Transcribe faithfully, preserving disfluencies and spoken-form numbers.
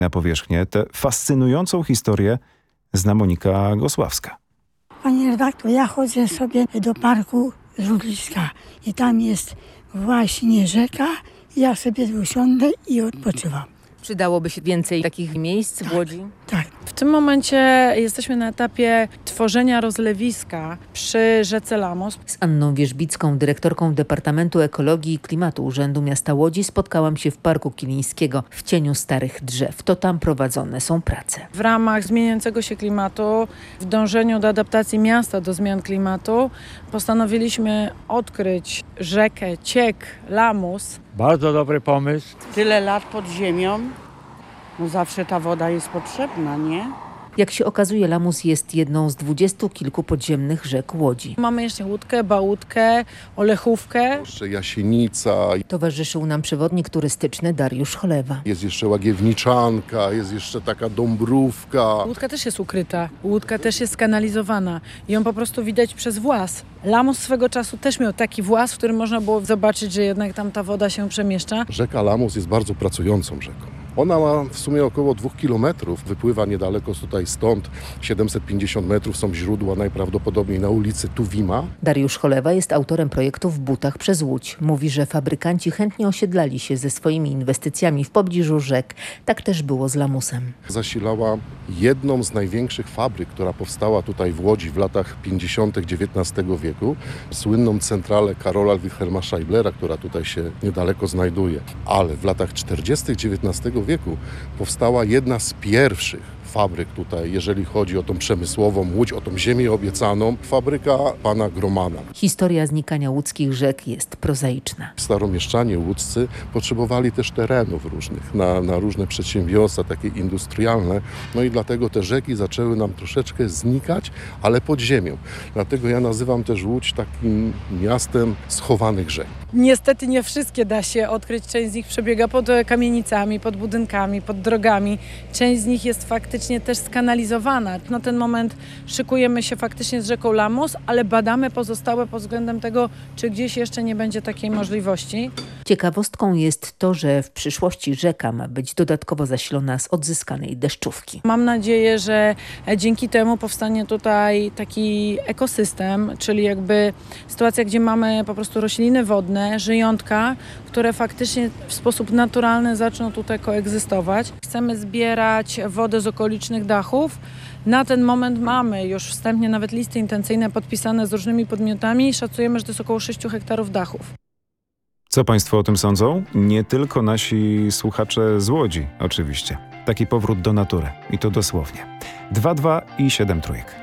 Na powierzchnię tę fascynującą historię zna Monika Gosławska. Panie redaktor, ja chodzę sobie do parku z Rudliska i tam jest właśnie rzeka. Ja sobie usiądę i odpoczywam. Przydałoby się więcej takich miejsc w Łodzi? Tak. W tym momencie jesteśmy na etapie tworzenia rozlewiska przy rzece Lamos. Z Anną Wierzbicką, dyrektorką Departamentu Ekologii i Klimatu Urzędu Miasta Łodzi, spotkałam się w Parku Kilińskiego w cieniu starych drzew. To tam prowadzone są prace. W ramach zmieniającego się klimatu, w dążeniu do adaptacji miasta do zmian klimatu, postanowiliśmy odkryć rzekę, ciek Lamus. Bardzo dobry pomysł. Tyle lat pod ziemią, no zawsze ta woda jest potrzebna, nie? Jak się okazuje, Lamus jest jedną z dwudziestu kilku podziemnych rzek Łodzi. Mamy jeszcze Łódkę, Bałutkę, Olechówkę. Jeszcze Jasienica, Towarzyszył nam przewodnik turystyczny Dariusz Cholewa. jest jeszcze Łagiewniczanka, jest jeszcze taka Dąbrówka. Łódka też jest ukryta, Łódka też jest skanalizowana i ją po prostu widać przez włas. Lamus swego czasu też miał taki włas, w którym można było zobaczyć, że jednak tam ta woda się przemieszcza. Rzeka Lamus jest bardzo pracującą rzeką. Ona ma w sumie około dwóch kilometrów, wypływa niedaleko tutaj stąd, siedemset pięćdziesiąt metrów, są źródła najprawdopodobniej na ulicy Tuwima. Dariusz Cholewa jest autorem projektu W butach przez Łódź. Mówi, że fabrykanci chętnie osiedlali się ze swoimi inwestycjami w pobliżu rzek. Tak też było z Lamusem. Zasilała jedną z największych fabryk, która powstała tutaj w Łodzi w latach pięćdziesiątych dziewiętnastego wieku. Słynną centralę Karola Wilhelma Scheiblera, która tutaj się niedaleko znajduje. Ale w latach czterdziestych dziewiętnastego wieku powstała jedna z pierwszych fabryk tutaj, jeżeli chodzi o tą przemysłową Łódź, o tą ziemię obiecaną, fabryka pana Gromana. Historia znikania łódzkich rzek jest prozaiczna. Staromieszczanie łódzcy potrzebowali też terenów różnych na, na różne przedsiębiorstwa, takie industrialne, no i dlatego te rzeki zaczęły nam troszeczkę znikać, ale pod ziemią. Dlatego ja nazywam też Łódź takim miastem schowanych rzek. Niestety nie wszystkie da się odkryć, część z nich przebiega pod kamienicami, pod budynkami, pod drogami. Część z nich jest faktycznie też skanalizowana. Na ten moment szykujemy się faktycznie z rzeką Lamus, ale badamy pozostałe pod względem tego, czy gdzieś jeszcze nie będzie takiej możliwości. Ciekawostką jest to, że w przyszłości rzeka ma być dodatkowo zasilona z odzyskanej deszczówki. Mam nadzieję, że dzięki temu powstanie tutaj taki ekosystem, czyli jakby sytuacja, gdzie mamy po prostu rośliny wodne, żyjątka, które faktycznie w sposób naturalny zaczną tutaj koegzystować. Chcemy zbierać wodę z okolicznych dachów. Na ten moment mamy już wstępnie nawet listy intencyjne podpisane z różnymi podmiotami i szacujemy, że to jest około sześciu hektarów dachów. Co Państwo o tym sądzą? Nie tylko nasi słuchacze z Łodzi, oczywiście. Taki powrót do natury i to dosłownie. dwa dwa i siedem trójek.